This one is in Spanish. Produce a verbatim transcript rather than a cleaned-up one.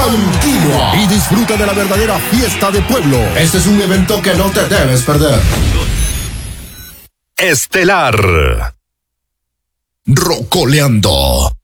continua y disfruta de la verdadera fiesta de pueblo. Este es un evento que no te debes perder. Estelar. Rocoleando.